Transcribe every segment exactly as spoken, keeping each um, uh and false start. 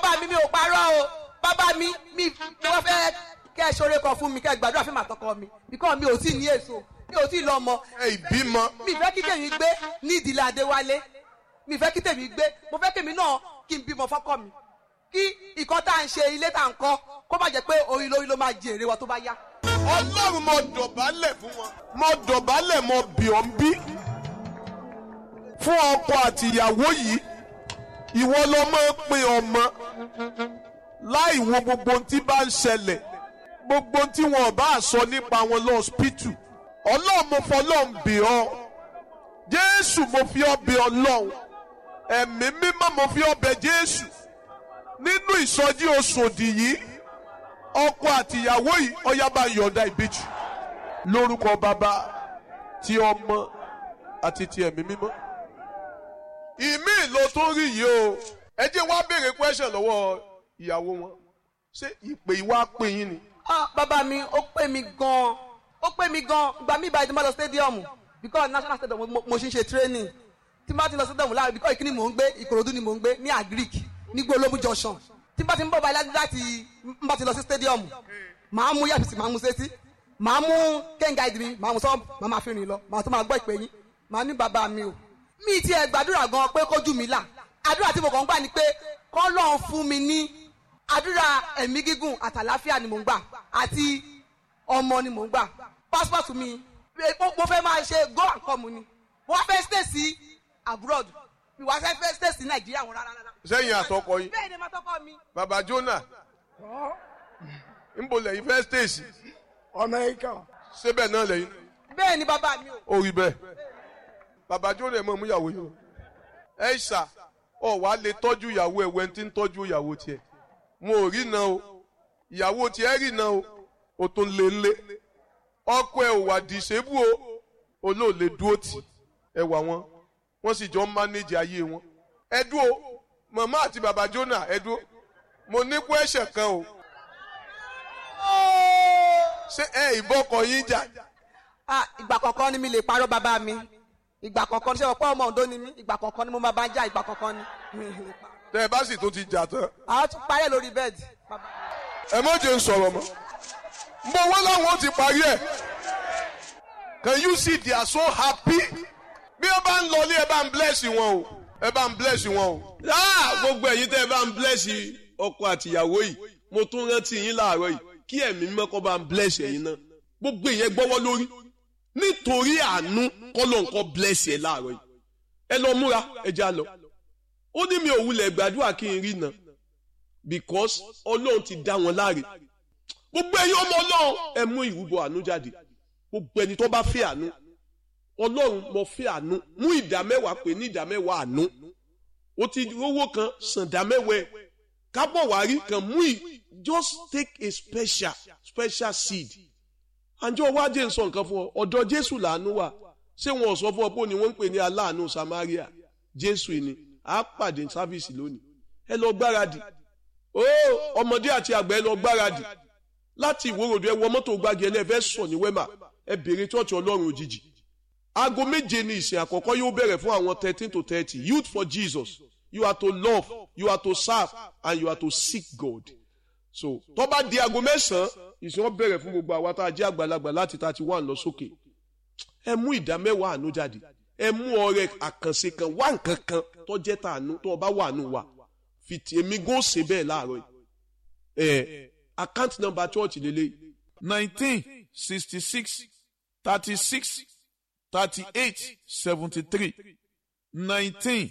bàbá mi mi ò parọ́ o bàbá mi mi ni wọ́n fẹ́ kẹ́ ẹ ṣoore kan fún mi kẹ́ ẹ gbàdúrà fún màtọkọ mi because mi ò tí ì ní èso mi ò tí ì lọ́mọ. ẹ ìbímọ. mi fẹ́ kí tèmi gbé ní ìdílé Adéwálé mi fẹ́ kí tèmi gbé mo fẹ́ kèmi náà kí n bímọ fọ́kọ mi kí ìkan tá à ń ṣe ilé tá à ń kọ́ kó má jẹ́ pé orí lórí ló máa jèrè wa tó bá yá. Ọlọ́run mo dọ̀bálẹ̀ fún wọn mo dọ̀bálẹ̀ mo bì ọ́ ń bí fún ọkọ àtìyàwó yìí ìwọ ló máa ń pín ọmọ láì wo gbogbo ohun tí bá ń ṣẹlẹ̀ gbogbo ohun tí wọn bá sọ nípa wọn lọ hospital Ọlọ́run mo fọlọ́run bì ọ́ Jésù mo fi ọ́ bì Ọlọ́run ẹ̀mí mímọ́ mo fi ọ́ bẹ̀ Jésù nínú ìsọjí Òṣòdì yìí ọkọ àtìyàwó yìí ọyá bá yọ̀ǹda ìbejì lórúkọ bàbá ti ọmọ àti ti ẹ̀mí mímọ́. ìmí ló tún rí yìí o ẹ jẹ́ wá béèrè question lọ́wọ́ ìyàwó wọn ṣé ìpè ìwà pè yín ni. ah bàbá mi ó pè mí gan-an ó pè mí gan-an ìgbà mi ìbàdí máa lọ stadium because national stadium mo, mo ṣe ń ṣe training tí bá ti lọ stadium láàrin because ìkíni mò ń gbé Ìkòròdú ni mò ń gbé ní agric ní Gbólómù junction tí bá ti ń bọ̀ báyìí láti ń bá ti lọ sí stadium màá mú yàtìsí màá mú sétí màá mú kẹ́ńgà ìdìrí màá mú sọ́ọ̀ màá máa fi rìn lọ màá tún máa gbọ́ ìpè yín màá ní bàbá mi o mi ti ẹ̀ gbàdúrà gan pé kójú mi là àdúrà tí mo kàn ń gbà ni pé k'Ọlọ́run fún mi ní àdúrà ẹ̀mí gígùn àtàláfíà ni mò ń gbà àti ọmọ ni mò ń gbà passport mi mo fẹ́ máa ṣe go and come ni mo wá fẹ́ stay sí abroad mi wá fẹ́ stay sí Nàìjíríà wọn rárá rárá. sẹ́yìn àtọkọ yín. bẹ́ẹ̀ ni mo tọkọ mi. bàbá Jonah nbo lẹ́yìn fẹ́ stay sí. Amẹ́ríkà. síbẹ̀ náà lẹ́yìn. bẹ́ẹ̀ ni bàbá mi o. ó rí bẹ́ẹ̀ bàbá Jonah ẹ̀ mọ̀ mú ìyàwó yìí o. ẹ ṣà ọ wàá lè tọ́jú ìyàwó ẹ̀ wẹ́n tí ń tọ́jú ìyàwó tiẹ̀ mo ò rí náà o ìyàwó tiẹ̀ rí náà o o tún lé lé ọkọ ẹ̀ ò wà dìṣẹ́bù o olóòlè dúró tì ẹ wà wọn wọ́n sì jọ ń mánéjì ayé wọn ẹ dúró màmá àti bàbá Jonah ẹ dúró mo ní kó ẹ̀ṣẹ̀ kan o ṣé ẹ ìbọkọ yín jà. ah ìgbà kọ̀ọ̀kan ni mi lè parọ́ bàbá mi ìgbà kọ̀ọ̀kan ṣé ọ̀pọ̀ ọmọ Oǹdó ni mí ìgbà kọ̀ọ̀kan ni mo máa bá ń jà ìgbà kọ̀ọ̀kan ni. tẹ ẹ bá sì tó ti jà tán. àwọn tún parẹ́ lórí bẹ́ẹ̀dì. ẹ mọ̀ jẹ́ ń sọ̀rọ̀ mọ́ mo wọ́n láwọn ti parí ẹ̀ can you see they are so happy bí ẹ bá ń lọlé ẹ bá ń bless wọn o ẹ bá ń bless wọn o. gbogbo ẹ̀yin tẹ́ ẹ bá ń bless ọkọ àtìyàwó yìí mo tún rántí yín láàárọ̀ yìí kí ẹ̀mí mímọ́ kó bá ń bless ẹ̀yin náà gbogbo ìyẹn gbọ́wọ́ lórí nítorí àánú kọ́lọ̀ nǹkan bless ẹ̀ láàárọ̀ yìí ẹ lọ múra ẹ já lọ ó ní mi ò wulẹ̀ gbàdúrà kí n rí náà because ọlọ́run ti dá wọn láre gbogbo ẹ̀yin ọmọ ọlọ́run ẹ mú ìrúbọ àánú jáde gbogbo ẹni tó bá fẹ́ àánú ọlọ́run mo fẹ́ àánú mú ìdá mẹ́wàá pé ní ìdá mẹ́wàá àánú ó ti rówó kan sàn dá mẹ́wàá ẹ̀ kábọ̀ wárí kan mú ì just take a special special seed àjọ wájẹ ń sọ nǹkan fún ọ ọ̀dọ̀ Jésù làánú wà ṣé wọn ò sọ fún ọ pé ni wọ́n ń pè ní aláàánú Samaria Jésù ni a pàdé sáfìsì lónìí ẹ lọ gbáradì ó ọmọdé àti àgbà ẹ lọ gbáradì láti ìwòròdú ẹ wọ mọ́tò gbági ẹlẹ́fẹ́ sọ ní wẹ́mà ẹ bèrè chọ́ọ̀chì Ọlọ́run òjijì aago méje ni ìsìn àkọ́kọ́ yóò bẹ̀rẹ̀ fún àwọn thirteen to thirty youth for Jesus you are to love you are to serve and you are to seek God so tó bá di aago mẹ́sàn-án ìsìn wọn bẹ̀rẹ̀ fún gbogbo àwa tá a jẹ́ àgbàlagbà láti thirty one lọ sókè ẹ mú ìdá mẹ́wàá àánú jáde ẹ mú ọrẹ àkànṣe kan wá nǹkan kan tó jẹ́ tàánú tó bá wà nù wá fìtì èmi gò ṣe bẹ́ẹ̀ láàárọ̀ yìí ẹ account number church lélẹ̀ nineteen sixty six thirty six thirty eight seventy three nineteen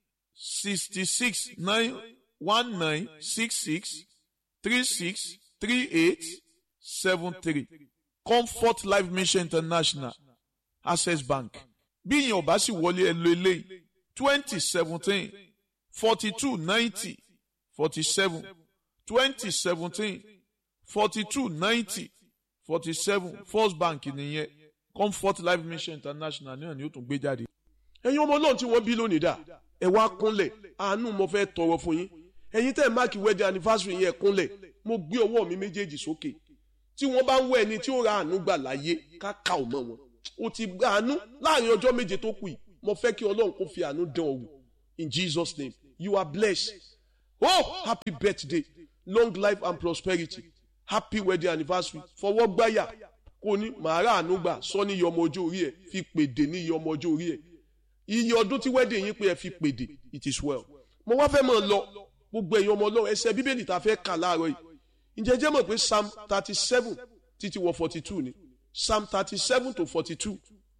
sixty six nine one nine six six three six three eight seven three Comfort Life Mission International Access Bank bí ìyẹn ò bá sì wọlé ẹ lo eléyìí twenty seventeen forty two ninety forty seven twenty seventeen forty two ninety forty seven First Bank nìyẹn Comfort Life Mission International náà ni ó tún gbé jáde. ẹ̀yin ọmọ Ọlọ́run tí wọ́n bí lónìí dà ẹ wá kúnlẹ̀ àánú mo fẹ́ tọrọ fún yín ẹ̀yin tẹ́ ẹ̀ máàkì wedding anniversary yẹn kúnlẹ̀ mo gbé ọwọ́ mi méjèèjì sókè tí wọ́n bá ń wọ ẹni tí ó ra àánú gbà láyé káka ò mọ́ wọn o ti gba àánú láàrin ọjọ́ méje tó kù yìí mo fẹ́ kí Ọlọ́run kó fi àánú dán ọ wò in Jesus name you are blessed oh happy birthday long life and prosperity happy wedding anniversary fọwọ́ gbáyà kò ní màá rà àánú gbà sọ ní iye ọmọ ọjọ́ orí ẹ̀ fi pèdè ní iye ọmọ ọjọ́ orí ẹ̀ iye ọdún tí wedding yín pé ẹ fi pèdè it is well. mo wá fẹ́ mọ̀ lọ gbogbo ẹ̀yin ọmọ ọlọ́run ẹsẹ̀ bíbélì tá a fẹ́ kà láàárọ̀ yìí ǹjẹ́ jẹ́ mọ̀ pé psalm thirty seven títí wọ forty two ni psalm thirty seven to forty two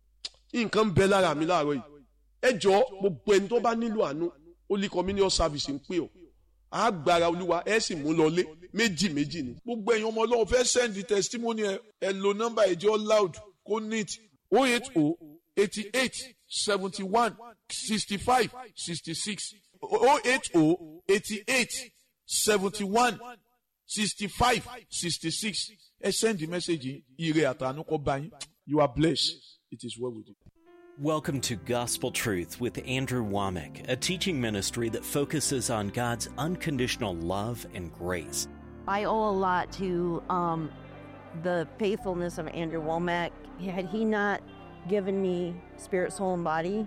nǹkan ń bẹ lára mi láàárọ̀ yìí ẹ jọ gbogbo ẹni tó bá nílò àánú Holy Communion service ń pè ọ́ agbára olúwa ẹ sì mú lọlé méjì méjì ni. gbogbo ẹ̀yin ọmọ ọlọ́run fẹ́ send the testimony ẹ ẹ lo nọ́mbà ẹ̀jẹ̀ loud kó neat oh eight oh eighty eight seventy one sixty five sixty six oh eight oh eighty eight seventy one sixty five sixty six ẹ send the message ire àtàánú kó bá yín. You are blessed. It is well with you. Welcome to Gospel Truth with Andrew Womack, a teaching ministry that focuses on God's unconditional love and grace. I owe a lot to um, the faithfulness of Andrew Womack. Had he not given me spirit, soul, and body,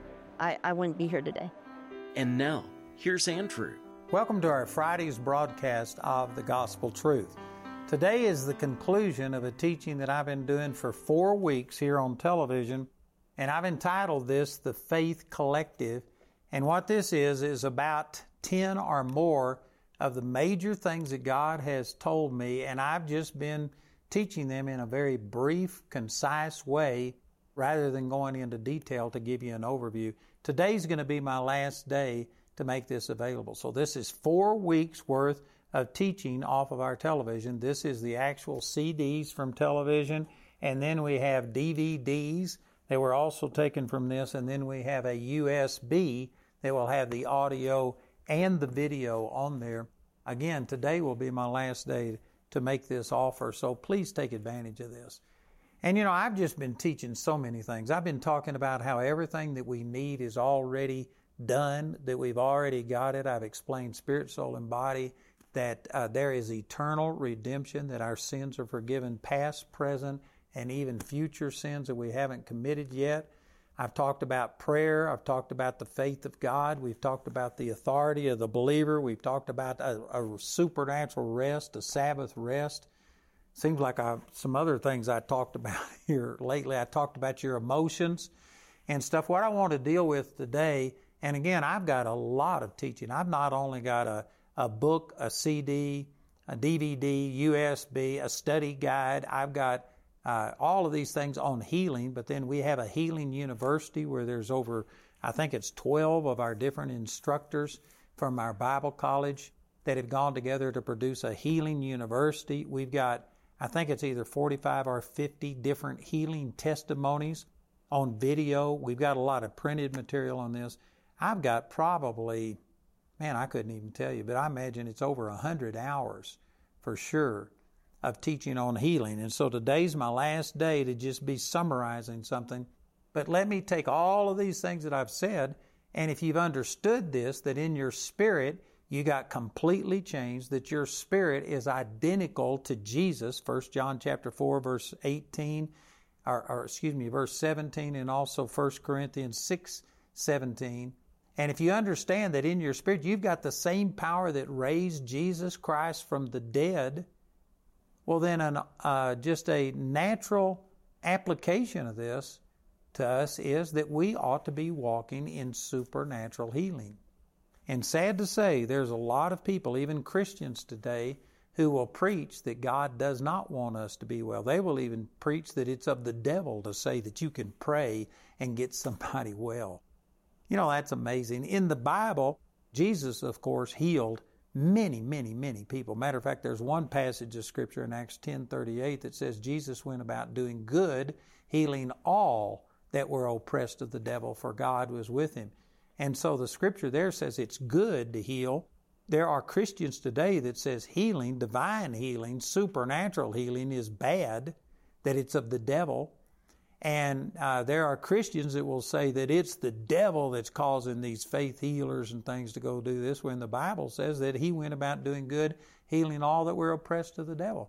I, I wouldn't be here today. And now, here's Andrew. Welcome to our Friday's broadcast of the Gospel Truth. Today is the conclusion of a teaching that I've been doing for four weeks here on television, and I've entitled this The Faith Collective. And what this is, is about ten or more of the major things that God has told me, and I've just been teaching them in a very brief, concise way, rather than going into detail to give you an overview. Today's going to be my last day to make this available. So this is four weeks worth of teaching off of our television. This is the actual C Ds from television, and then we have D V Ds. They were also taken from this, and then we have a U S B that will have the audio and the video on there. Again, today will be my last day to make this offer, so please take advantage of this. And you know, I've just been teaching so many things. I've been talking about how everything that we need is already done, that we've already got it. I've explained spirit, soul, and body, that uh, there is eternal redemption, that our sins are forgiven, past, present, and even future sins that we haven't committed yet. I've talked about prayer. I've talked about the faith of God. We've talked about the authority of the believer. We've talked about a, a supernatural rest, a Sabbath rest. Seems like I, some other things I talked about here lately. I talked about your emotions and stuff. What I want to deal with today, and again, I've got a lot of teaching. I've not only got a, a book, a C D, a D V D, U S B, a study guide. I've got Uh, all of these things on healing, but then we have a healing university where there's over, I think it's twelve of our different instructors from our Bible college that have gone together to produce a healing university. We've got, I think it's either forty-five or fifty different healing testimonies on video. We've got a lot of printed material on this. I've got probably, man, I couldn't even tell you, but I imagine it's over one hundred hours for sure of teaching on healing. And so today's my last day to just be summarizing something. But let me take all of these things that I've said, and if you've understood this, that in your spirit you got completely changed, that your spirit is identical to Jesus, First John chapter four, verse eighteen, or, or excuse me, verse seventeen, and also First Corinthians six, seventeen. And if you understand that in your spirit you've got the same power that raised Jesus Christ from the dead, well, then an, uh, just a natural application of this to us is that we ought to be walking in supernatural healing. And sad to say, there's a lot of people, even Christians today, who will preach that God does not want us to be well. They will even preach that it's of the devil to say that you can pray and get somebody well. You know, that's amazing. In the Bible, Jesus, of course, healed many, many, many people. Matter of fact, there's one passage of Scripture in Acts ten thirty-eight that says Jesus went about doing good, healing all that were oppressed of the devil, for God was with him. And so the Scripture there says it's good to heal. There are Christians today that says healing, divine healing, supernatural healing is bad, that it's of the devil. And uh, there are Christians that will say that it's the devil that's causing these faith healers and things to go do this, when the Bible says that he went about doing good, healing all that were oppressed of the devil.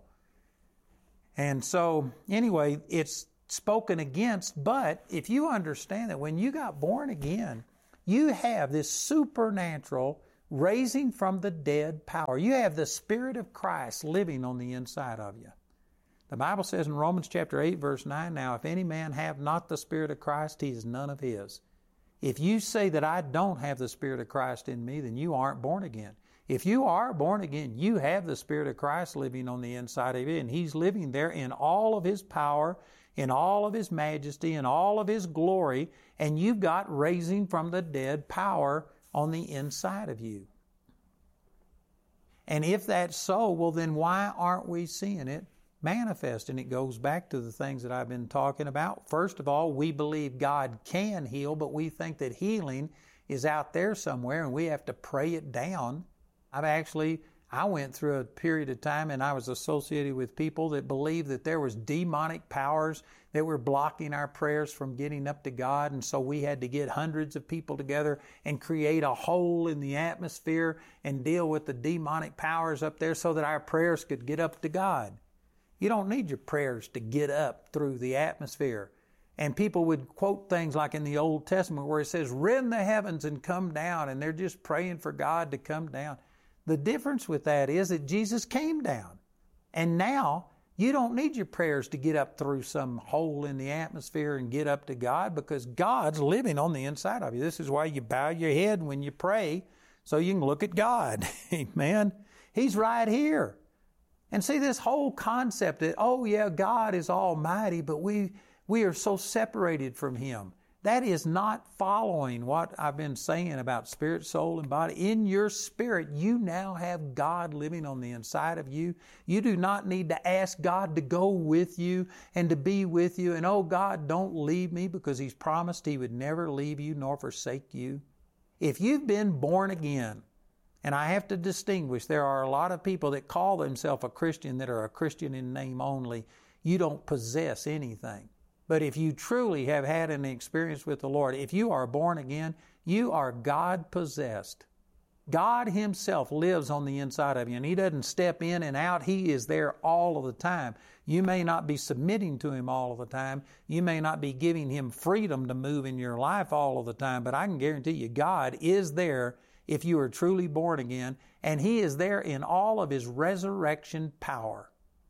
And so, anyway, it's spoken against, but if you understand that when you got born again, you have this supernatural raising from the dead power. You have the Spirit of Christ living on the inside of you. The Bible says in Romans chapter eight, verse nine, now if any man have not the Spirit of Christ, he is none of his. If you say that I don't have the Spirit of Christ in me, then you aren't born again. If you are born again, you have the Spirit of Christ living on the inside of you, and He's living there in all of His power, in all of His majesty, in all of His glory, and you've got raising from the dead power on the inside of you. And if that's so, well then why aren't we seeing it manifest? And it goes back to the things that I've been talking about. First of all, we believe God can heal, but we think that healing is out there somewhere and we have to pray it down. I've actually, I went through a period of time and I was associated with people that believed that there was demonic powers that were blocking our prayers from getting up to God, and so we had to get hundreds of people together and create a hole in the atmosphere and deal with the demonic powers up there so that our prayers could get up to God. You don't need your prayers to get up through the atmosphere. And people would quote things like in the Old Testament where it says, rend the heavens and come down, and they're just praying for God to come down. The difference with that is that Jesus came down. And now you don't need your prayers to get up through some hole in the atmosphere and get up to God, because God's living on the inside of you. This is why you bow your head when you pray, so you can look at God. Amen. He's right here. And see, this whole concept that, oh yeah, God is almighty, but we we are so separated from Him. That is not following what I've been saying about spirit, soul, and body. In your spirit, you now have God living on the inside of you. You do not need to ask God to go with you and to be with you. And, oh, God, don't leave me, because He's promised He would never leave you nor forsake you. If you've been born again, and I have to distinguish, there are a lot of people that call themselves a Christian that are a Christian in name only. You don't possess anything. But if you truly have had an experience with the Lord, if you are born again, you are God-possessed. God Himself lives on the inside of you, and He doesn't step in and out. He is there all of the time. You may not be submitting to Him all of the time. You may not be giving Him freedom to move in your life all of the time, but I can guarantee you God is there if you are truly born again, and He is there in all of His resurrection power.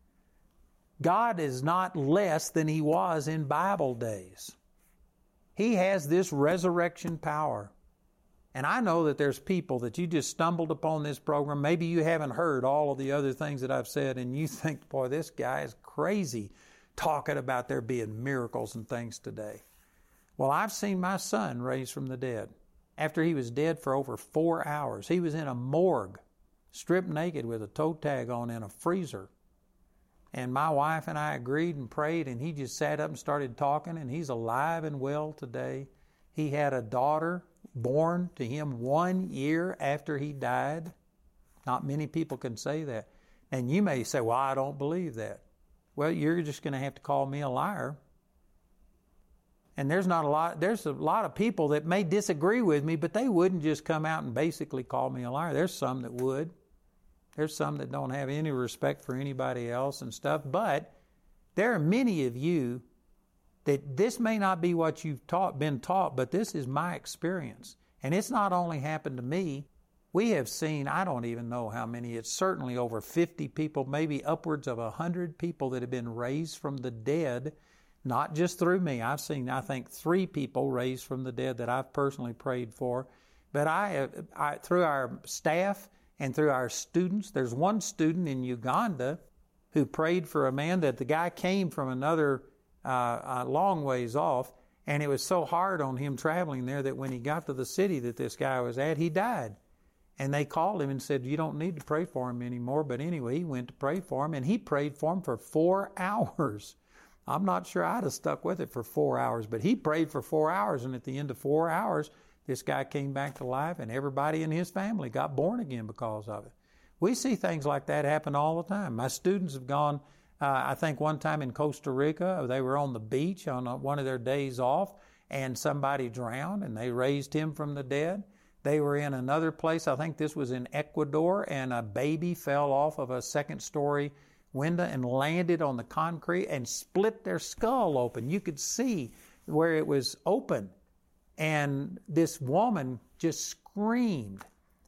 God is not less than He was in Bible days. He has this resurrection power. And I know that there's people that you just stumbled upon this program. Maybe you haven't heard all of the other things that I've said, and you think, boy, this guy is crazy talking about there being miracles and things today. Well, I've seen my son raised from the dead after he was dead for over four hours. He was in a morgue, stripped naked with a toe tag on in a freezer. And my wife and I agreed and prayed, and he just sat up and started talking, and he's alive and well today. He had a daughter born to him one year after he died. Not many people can say that. And you may say, well, I don't believe that. Well, you're just going to have to call me a liar. And there's not a lot, there's a lot of people that may disagree with me, but they wouldn't just come out and basically call me a liar. There's some that would. There's some that don't have any respect for anybody else and stuff. But there are many of you that this may not be what you've taught, been taught, but this is my experience. And it's not only happened to me. We have seen, I don't even know how many, it's certainly over fifty people, maybe upwards of one hundred people that have been raised from the dead, not just through me. I've seen, I think, three people raised from the dead that I've personally prayed for. But I, I through our staff and through our students, there's one student in Uganda who prayed for a man that the guy came from another uh, a long ways off, and it was so hard on him traveling there that when he got to the city that this guy was at, he died. And they called him and said, you don't need to pray for him anymore. But anyway, he went to pray for him, and he prayed for him for four hours. I'm not sure I'd have stuck with it for four hours, but he prayed for four hours, and at the end of four hours, this guy came back to life, and everybody in his family got born again because of it. We see things like that happen all the time. My students have gone, uh, I think one time in Costa Rica, they were on the beach on a, one of their days off, and somebody drowned, and they raised him from the dead. They were in another place, I think this was in Ecuador, and a baby fell off of a second-story window and landed on the concrete and split their skull open. You could see where it was open. And this woman just screamed.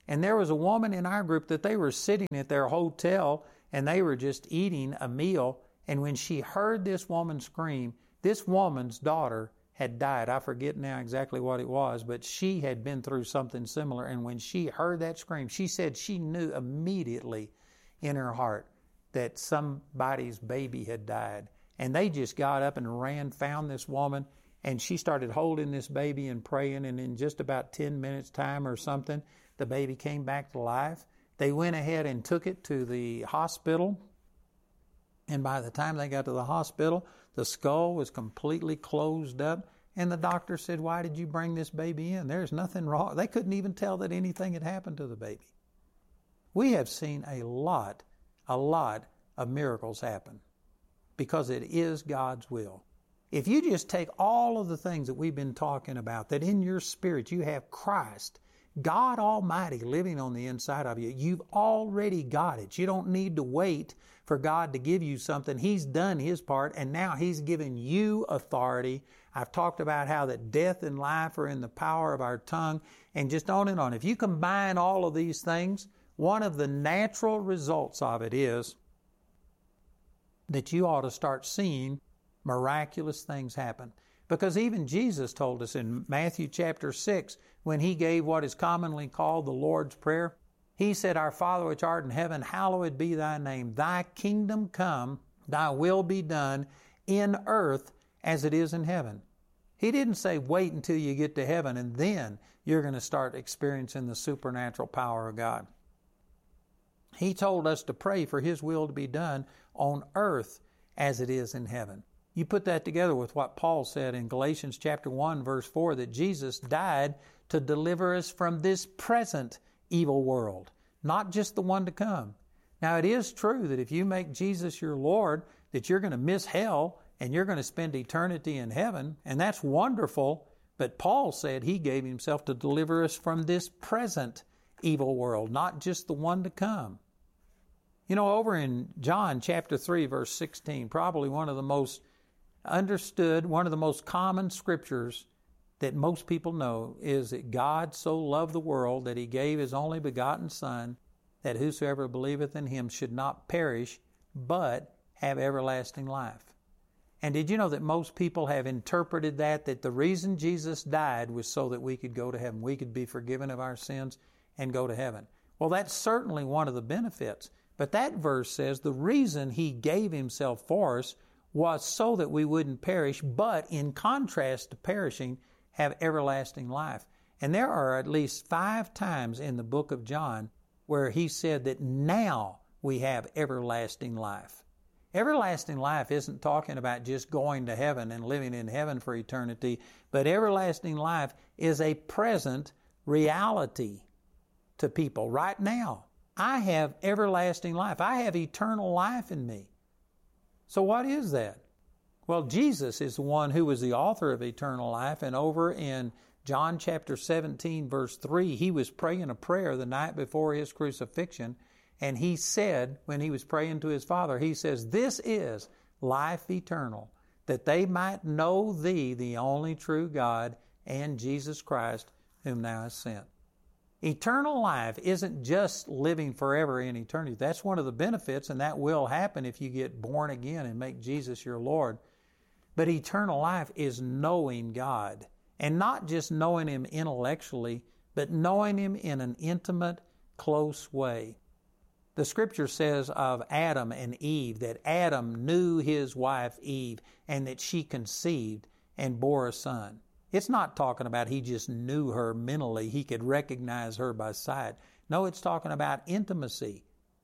And there was a woman in our group that they were sitting at their hotel and they were just eating a meal. And when she heard this woman scream, this woman's daughter had died. I forget now exactly what it was, but she had been through something similar. And when she heard that scream, she said she knew immediately in her heart that somebody's baby had died. And they just got up and ran, found this woman, and she started holding this baby and praying. And in just about ten minutes time or something, the baby came back to life. They went ahead and took it to the hospital. And by the time they got to the hospital, the skull was completely closed up. And the doctor said, "Why did you bring this baby in? There's nothing wrong." They couldn't even tell that anything had happened to the baby. We have seen a lot, a lot of miracles happen because it is God's will. If you just take all of the things that we've been talking about, that in your spirit you have Christ, God Almighty living on the inside of you, you've already got it. You don't need to wait for God to give you something. He's done His part, and now He's given you authority. I've talked about how that death and life are in the power of our tongue, and just on and on. If you combine all of these things, one of the natural results of it is that you ought to start seeing miraculous things happen. Because even Jesus told us in Matthew chapter six, when He gave what is commonly called the Lord's Prayer, He said, "Our Father which art in heaven, hallowed be Thy name. Thy kingdom come, Thy will be done in earth as it is in heaven." He didn't say wait until you get to heaven and then you're going to start experiencing the supernatural power of God. He told us to pray for His will to be done on earth as it is in heaven. You put that together with what Paul said in Galatians chapter one, verse four, that Jesus died to deliver us from this present evil world, not just the one to come. Now, it is true that if you make Jesus your Lord, that you're going to miss hell and you're going to spend eternity in heaven, and that's wonderful. But Paul said He gave Himself to deliver us from this present evil world, not just the one to come. You know, over in John chapter three, verse sixteen, probably one of the most understood, one of the most common scriptures that most people know is that God so loved the world that He gave His only begotten Son, that whosoever believeth in Him should not perish, but have everlasting life. And did you know that most people have interpreted that, that the reason Jesus died was so that we could go to heaven, we could be forgiven of our sins and go to heaven? Well, that's certainly one of the benefits. But that verse says the reason He gave Himself for us was so that we wouldn't perish, but in contrast to perishing, have everlasting life. And there are at least five times in the book of John where He said that now we have everlasting life. Everlasting life isn't talking about just going to heaven and living in heaven for eternity, but everlasting life is a present reality to people right now. I have everlasting life. I have eternal life in me. So what is that? Well, Jesus is the one who was the author of eternal life, and over in John chapter seventeen, verse three, He was praying a prayer the night before His crucifixion, and He said, when He was praying to His Father, He says, "This is life eternal, that they might know Thee, the only true God, and Jesus Christ, whom Thou hast sent." Eternal life isn't just living forever in eternity. That's one of the benefits, and that will happen if you get born again and make Jesus your Lord. But eternal life is knowing God, and not just knowing Him intellectually, but knowing Him in an intimate, close way. The Scripture says of Adam and Eve that Adam knew his wife Eve, and that she conceived and bore a son. It's not talking about he just knew her mentally. He could recognize her by sight. No, it's talking about intimacy.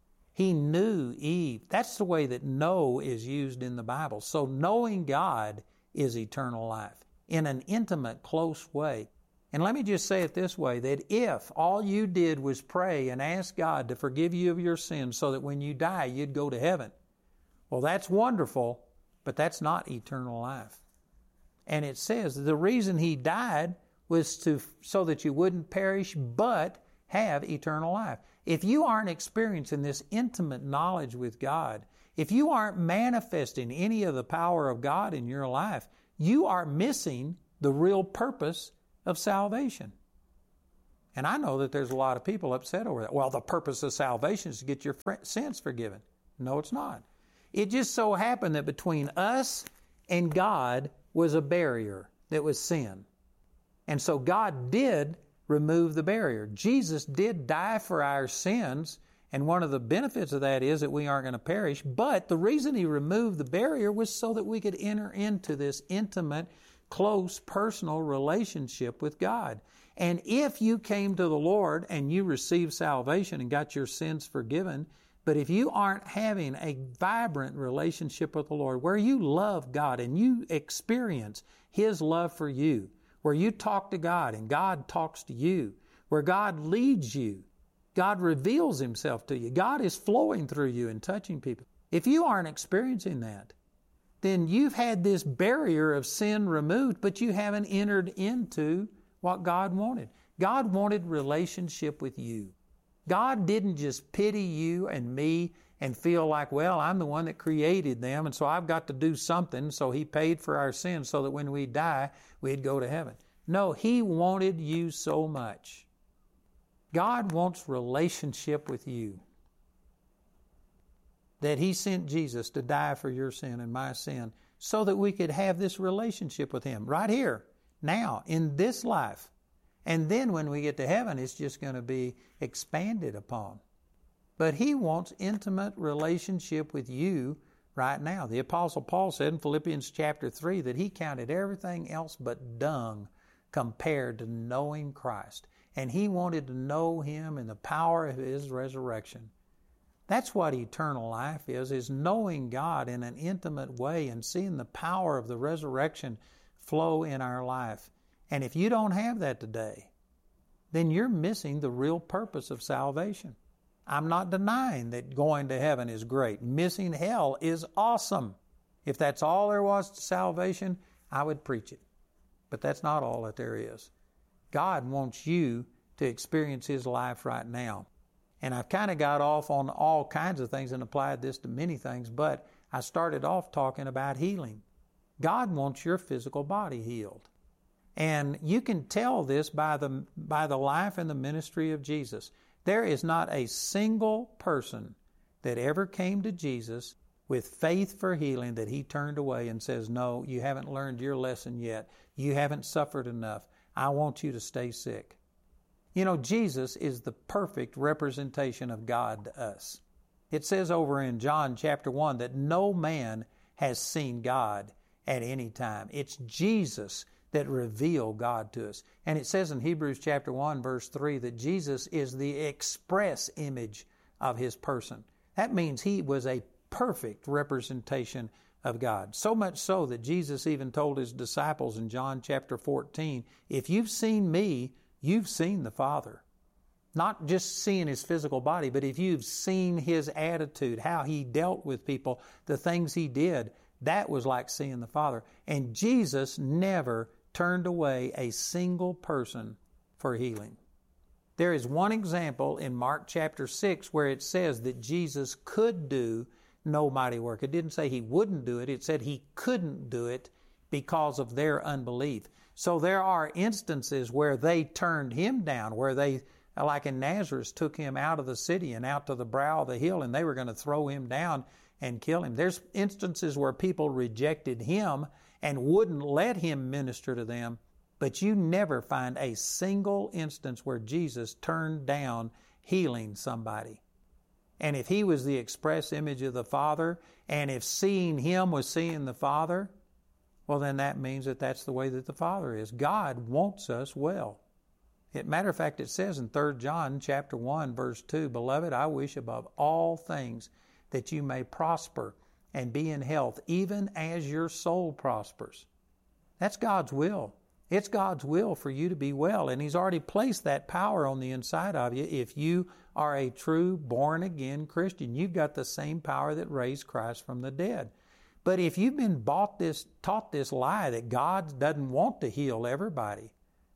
He knew Eve. That's the way that know is used in the Bible. So knowing God is eternal life in an intimate, close way. And let me just say it this way, that if all you did was pray and ask God to forgive you of your sins so that when you die you'd go to heaven, well, that's wonderful, but that's not eternal life. And it says the reason He died was to so that you wouldn't perish but have eternal life. If you aren't experiencing this intimate knowledge with God, if you aren't manifesting any of the power of God in your life, you are missing the real purpose of salvation. And I know that there's a lot of people upset over that. Well, the purpose of salvation is to get your sins forgiven. No, it's not. It just so happened that between us and God was a barrier that was sin. And so God did remove the barrier. Jesus did die for our sins, and one of the benefits of that is that we aren't going to perish. But the reason He removed the barrier was so that we could enter into this intimate, close, personal relationship with God. And if you came to the Lord and you received salvation and got your sins forgiven, but if you aren't having a vibrant relationship with the Lord where you love God and you experience His love for you, where you talk to God and God talks to you, where God leads you, God reveals Himself to you, God is flowing through you and touching people. If you aren't experiencing that, then you've had this barrier of sin removed, but you haven't entered into what God wanted. God wanted relationship with you. God didn't just pity you and me and feel like, well, I'm the one that created them, and so I've got to do something, so He paid for our sins so that when we die, we'd go to heaven. No, He wanted you so much. God wants relationship with you, that He sent Jesus to die for your sin and my sin so that we could have this relationship with Him right here, now, in this life. And then when we get to heaven, it's just going to be expanded upon. But He wants intimate relationship with you right now. The Apostle Paul said in Philippians chapter three that he counted everything else but dung compared to knowing Christ. And he wanted to know Him in the power of His resurrection. That's what eternal life is, is knowing God in an intimate way and seeing the power of the resurrection flow in our life. And if you don't have that today, then you're missing the real purpose of salvation. I'm not denying that going to heaven is great. Missing hell is awesome. If that's all there was to salvation, I would preach it. But that's not all that there is. God wants you to experience His life right now. And I've kind of got off on all kinds of things and applied this to many things, but I started off talking about healing. God wants your physical body healed. And you can tell this by the, by the life and the ministry of Jesus. There is not a single person that ever came to Jesus with faith for healing that He turned away and says, no, you haven't learned your lesson yet. You haven't suffered enough. I want you to stay sick. You know, Jesus is the perfect representation of God to us. It says over in John chapter one that no man has seen God at any time. It's Jesus that reveal God to us. And it says in Hebrews chapter one, verse three, that Jesus is the express image of His person. That means He was a perfect representation of God. So much so that Jesus even told His disciples in John chapter fourteen, if you've seen me, you've seen the Father. Not just seeing His physical body, but if you've seen His attitude, how He dealt with people, the things He did, that was like seeing the Father. And Jesus never turned away a single person for healing. There is one example in Mark chapter six where it says that Jesus could do no mighty work. It didn't say He wouldn't do it. It said He couldn't do it because of their unbelief. So there are instances where they turned Him down, where they, like in Nazareth, took Him out of the city and out to the brow of the hill, and they were going to throw Him down and kill Him. There's instances where people rejected Him and wouldn't let Him minister to them, but you never find a single instance where Jesus turned down healing somebody. And if He was the express image of the Father, and if seeing Him was seeing the Father, well, then that means that that's the way that the Father is. God wants us well. As a matter of fact, it says in Third John chapter one, verse two, Beloved, I wish above all things that you may prosper and be in health, even as your soul prospers. That's God's will. It's God's will for you to be well, and He's already placed that power on the inside of you. If you are a true born-again Christian, you've got the same power that raised Christ from the dead. But if you've been bought this, taught this lie that God doesn't want to heal everybody,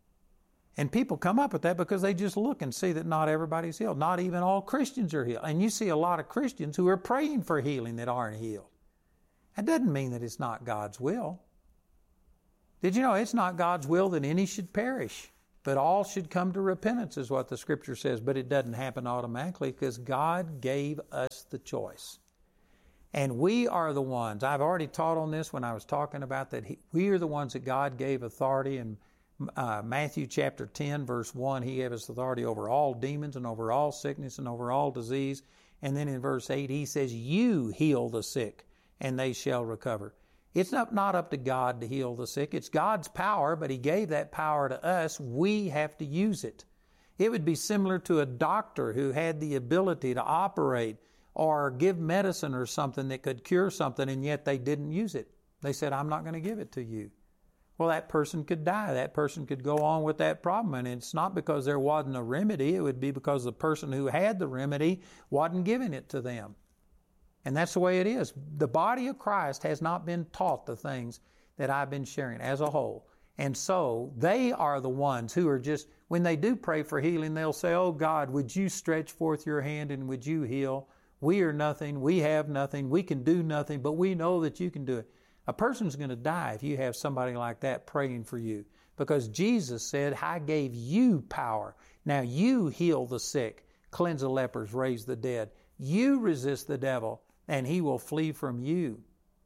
and people come up with that because they just look and see that not everybody's healed. Not even all Christians are healed. And you see a lot of Christians who are praying for healing that aren't healed. That doesn't mean that it's not God's will. Did you know it's not God's will that any should perish, But all should come to repentance is what the Scripture says. But it doesn't happen automatically because God gave us the choice. And we are the ones, I've already taught on this when I was talking about that. He, we are the ones that God gave authority. In uh, Matthew chapter ten, verse one, He gave us authority over all demons and over all sickness and over all disease. And then in verse eight, He says, you heal the sick and they shall recover. It's not, not up to God to heal the sick. It's God's power, but He gave that power to us. We have to use it. It would be similar to a doctor who had the ability to operate or give medicine or something that could cure something, and yet they didn't use it. They said, I'm not going to give it to you. Well, that person could die. That person could go on with that problem, and it's not because there wasn't a remedy. It would be because the person who had the remedy wasn't giving it to them. And that's the way it is. The body of Christ has not been taught the things that I've been sharing as a whole. And so they are the ones who are just, when they do pray for healing, they'll say, oh God, would you stretch forth your hand and would you heal? We are nothing. We have nothing. We can do nothing, but we know that you can do it. A person's going to die if you have somebody like that praying for you, because Jesus said, I gave you power. Now you heal the sick, cleanse the lepers, raise the dead. You resist the devil, and he will flee from you.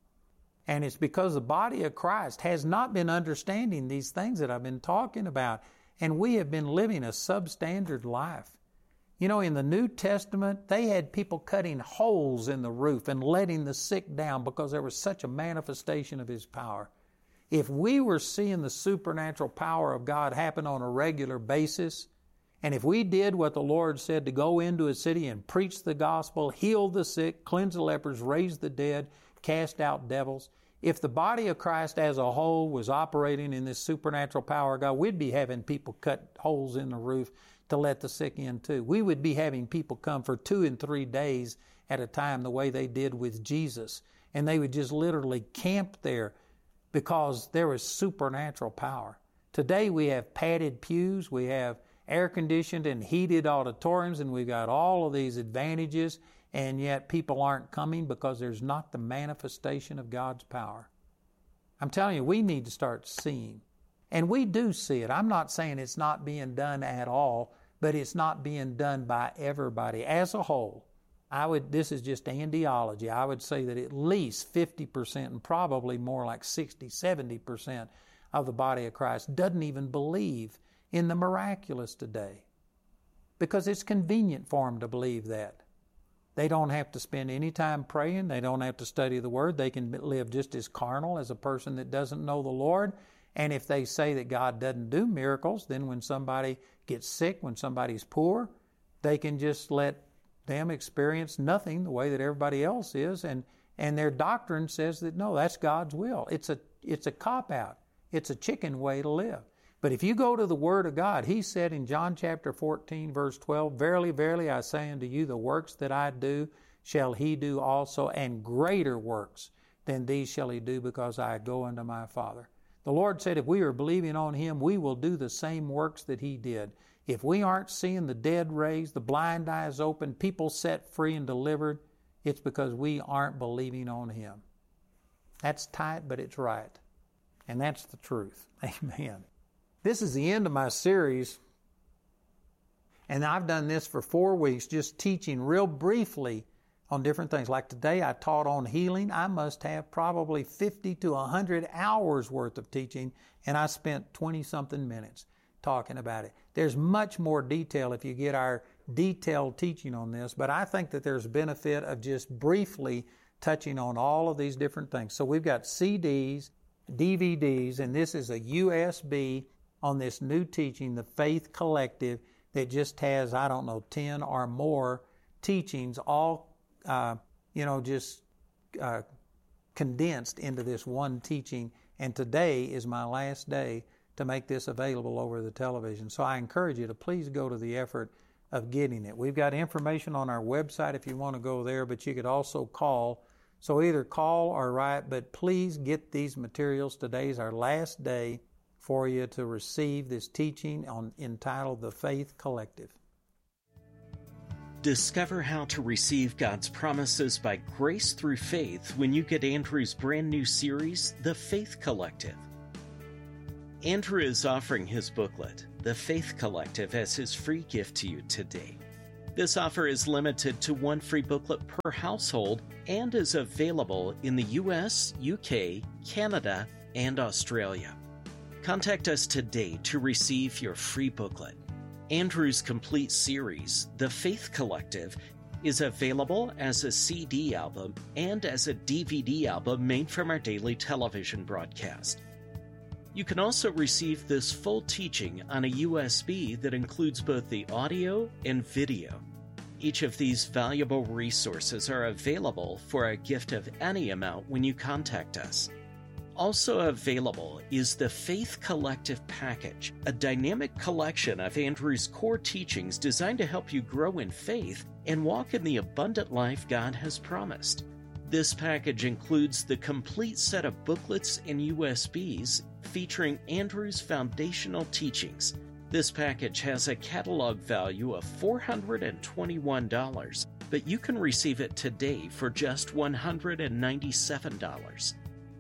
And it's because the body of Christ has not been understanding these things that I've been talking about, and we have been living a substandard life. You know, in the New Testament, they had people cutting holes in the roof and letting the sick down because there was such a manifestation of His power. If we were seeing the supernatural power of God happen on a regular basis, and if we did what the Lord said to go into a city and preach the gospel, heal the sick, cleanse the lepers, raise the dead, cast out devils, if the body of Christ as a whole was operating in this supernatural power of God, we'd be having people cut holes in the roof to let the sick in too. We would be having people come for two and three days at a time the way they did with Jesus. And they would just literally camp there because there was supernatural power. Today we have padded pews, we have air-conditioned and heated auditoriums, and we've got all of these advantages, and yet people aren't coming because there's not the manifestation of God's power. I'm telling you, we need to start seeing. And we do see it. I'm not saying it's not being done at all, but it's not being done by everybody. As a whole, I would, this is just Andyology, I would say that at least fifty percent and probably more like sixty, seventy percent of the body of Christ doesn't even believe in the miraculous today because it's convenient for them to believe that. They don't have to spend any time praying. They don't have to study the Word. They can live just as carnal as a person that doesn't know the Lord. And if they say that God doesn't do miracles, then when somebody gets sick, when somebody's poor, they can just let them experience nothing the way that everybody else is. And, and their doctrine says that, no, that's God's will. It's a, it's a cop-out. It's a chicken way to live. But if you go to the Word of God, He said in John chapter fourteen, verse twelve, verily, verily, I say unto you, the works that I do shall he do also, and greater works than these shall he do, because I go unto my Father. The Lord said if we are believing on Him, we will do the same works that He did. If we aren't seeing the dead raised, the blind eyes open, people set free and delivered, it's because we aren't believing on Him. That's tight, but it's right. And that's the truth. Amen. This is the end of my series, and I've done this for four weeks, just teaching real briefly on different things. Like today I taught on healing. I must have probably fifty to one hundred hours worth of teaching, and I spent twenty-something minutes talking about it. There's much more detail if you get our detailed teaching on this, but I think that there's benefit of just briefly touching on all of these different things. So we've got C Ds, D V Ds, and this is a U S B on this new teaching, the Faith Collective, that just has, I don't know, ten or more teachings, all, uh, you know, just uh, condensed into this one teaching. And today is my last day to make this available over the television. So I encourage you to please go to the effort of getting it. We've got information on our website if you want to go there, but you could also call. So either call or write, but please get these materials. Today's our last day for you to receive this teaching on entitled The Faith Collective. Discover how to receive God's promises by grace through faith when you get Andrew's brand new series, The Faith Collective. Andrew is offering his booklet, The Faith Collective as his free gift to you today. This offer is limited to one free booklet per household and is available in the U S, U K, Canada, and Australia. Contact us today to receive your free booklet. Andrew's complete series, The Faith Collective, is available as a C D album and as a D V D album made from our daily television broadcast. You can also receive this full teaching on a U S B that includes both the audio and video. Each of these valuable resources are available for a gift of any amount when you contact us. Also available is the Faith Collective Package, a dynamic collection of Andrew's core teachings designed to help you grow in faith and walk in the abundant life God has promised. This package includes the complete set of booklets and U S Bs featuring Andrew's foundational teachings. This package has a catalog value of four hundred twenty-one dollars, but you can receive it today for just one hundred ninety-seven dollars.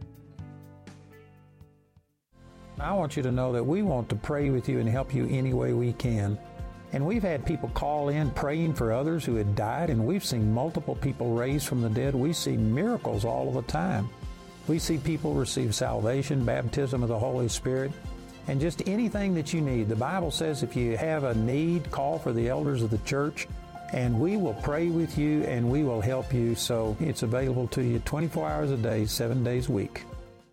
I want you to know that we want to pray with you and help you any way we can. And we've had people call in praying for others who had died, and we've seen multiple people raised from the dead. We see miracles all of the time. We see people receive salvation, baptism of the Holy Spirit, and just anything that you need. The Bible says if you have a need, call for the elders of the church, and we will pray with you and we will help you. So it's available to you twenty-four hours a day, seven days a week.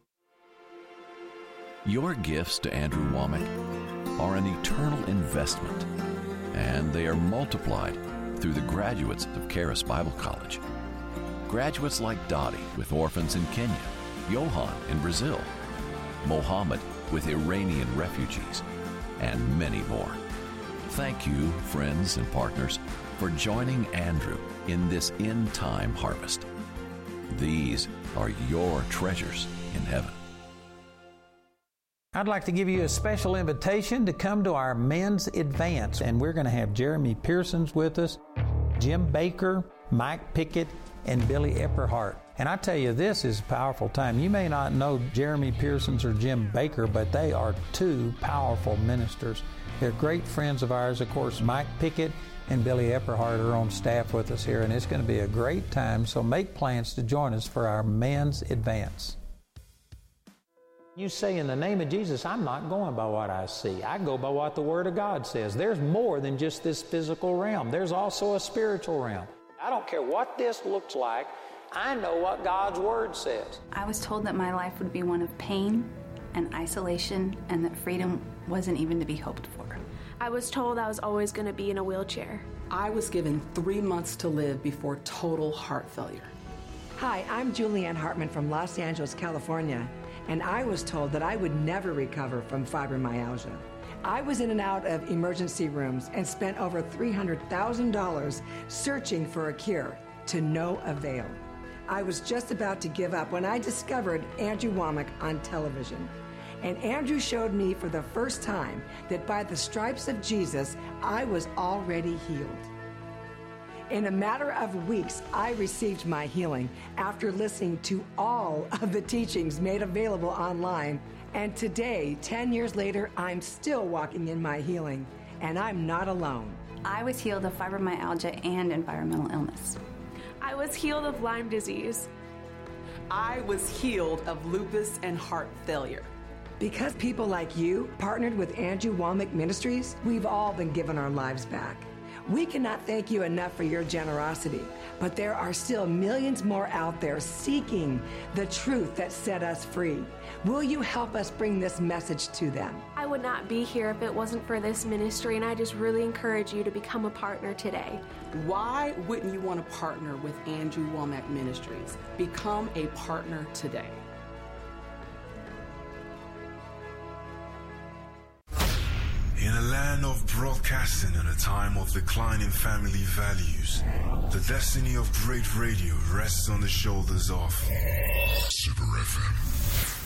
Your gifts to Andrew Wommack are an eternal investment, and they are multiplied through the graduates of Charis Bible College. Graduates like Dottie with orphans in Kenya, Johan in Brazil, Mohammed with Iranian refugees, and many more. Thank you, friends and partners, for joining Andrew in this end-time harvest. These are your treasures in heaven. I'd like to give you a special invitation to come to our Men's Advance, and we're going to have Jeremy Pearsons with us, Jim Baker, Mike Pickett, and Billy Epperhart. And I tell you, this is a powerful time. You may not know Jeremy Pearsons or Jim Baker, but they are two powerful ministers. They're great friends of ours. Of course, Mike Pickett and Billy Epperhart are on staff with us here, and it's going to be a great time. So make plans to join us for our Men's Advance. You say, in the name of Jesus, I'm not going by what I see. I go by what the Word of God says. There's more than just this physical realm. There's also a spiritual realm. I don't care what this looks like. I know what God's Word says. I was told that my life would be one of pain and isolation, and that freedom wasn't even to be hoped for. I was told I was always going to be in a wheelchair. I was given three months to live before total heart failure. Hi, I'm Julianne Hartman from Los Angeles, California, and I was told that I would never recover from fibromyalgia. I was in and out of emergency rooms and spent over three hundred thousand dollars searching for a cure, to no avail. I was just about to give up when I discovered Andrew Wommack on television. And Andrew showed me for the first time that by the stripes of Jesus, I was already healed. In a matter of weeks, I received my healing after listening to all of the teachings made available online. And today, ten years later, I'm still walking in my healing, and I'm not alone. I was healed of fibromyalgia and environmental illness. I was healed of Lyme disease. I was healed of lupus and heart failure. Because people like you partnered with Andrew Wommack Ministries, we've all been given our lives back. We cannot thank you enough for your generosity, but there are still millions more out there seeking the truth that set us free. Will you help us bring this message to them? I would not be here if it wasn't for this ministry, and I just really encourage you to become a partner today. Why wouldn't you want to partner with Andrew Wommack Ministries? Become a partner today. In a land of broadcasting and a time of declining family values, the destiny of great radio rests on the shoulders of Super F M.